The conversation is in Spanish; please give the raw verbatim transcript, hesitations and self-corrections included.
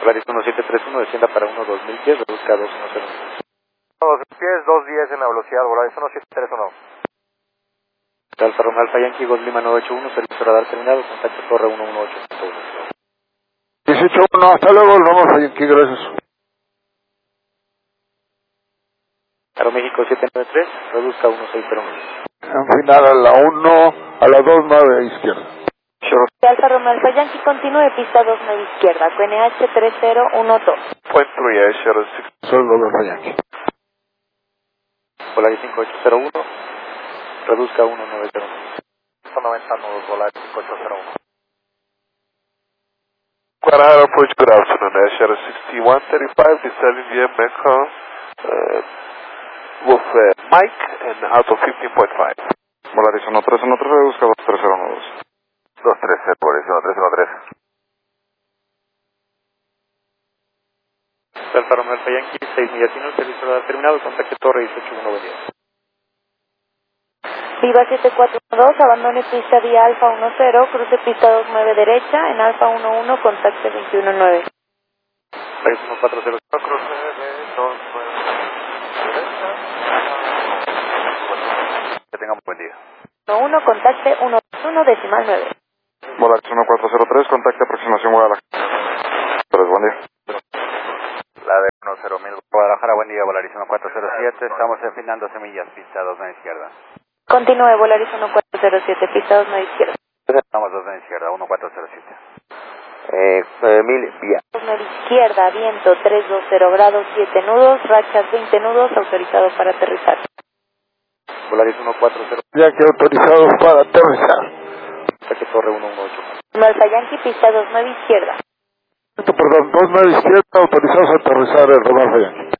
Polaris uno siete tres uno, descienda para uno dos mil pies, reduzca a dos uno cero. dos pies, dos diez en la velocidad, Volaris uno siete tres uno. Alfa Romeo Alfa Yankee, Gol Lima nueve ocho uno, servicio radar terminado, contacto torre uno uno ocho punto uno. dieciocho uno, hasta luego, nos vamos a Yankee, gracias. Aeroméxico siete nueve tres, reduzca a uno seis cero nueve. En final a la uno, a la dos nueve izquierda. Alfa Romeo Alfa Yankee, continúe pista dos nueve izquierda, Q N H tres cero uno dos. Point three, I zero six. Soy Gol Alfa Yankee. Polaris cinco ocho cero uno, reduzca a uno nueve cero nueve. noventa nudos, Volaris cinco ocho cero uno. Guadalajara approach, good afternoon, I zero sixty-one thirty-five, descending via Mecca, uh, with uh, Mike and out of fifteen point five. Volaris uno tres uno tres, reduzca dos tres cero uno dos. dos tres cero, Volaris uno tres uno tres. Alfa Romeo Alfa Yankee, seis millas y uno, servicio radar terminado, contacto torre dieciocho uno, buen día. Viva siete cuatro uno dos, abandone pista vía Alfa uno cero, cruce pista dos nueve derecha, en Alfa uno uno, contacte veintiuno nueve. Polaris uno cuatro cero, Cruce de dos nueve derecha. Que tengan buen día. uno uno, contacte uno uno decimal nueve. Volaris uno cuatro cero tres, contacte aproximación Guadalajara. tres, buen día. La de uno cero mil, Guadalajara, buen día, Volaris uno cuatro cero siete, estamos en fin dando semillas, pista dos nueve izquierda. Continúe, Volaris uno cuatro cero siete, pista dos nueve izquierda. Estamos dos nueve izquierda, uno cuatro cero siete. Eh, nueve mil, vía. dos nueve izquierda, viento tres dos cero grados, siete nudos, rachas veinte nudos, autorizado para aterrizar. Polaris uno cuatro cero, Ya que autorizados para aterrizar. contacto torre uno uno ocho. Alfa Yankee, pista dos nueve izquierda. Perdón, dos nueve izquierda, autorizados a aterrizar el Romeo Alfa Yankee.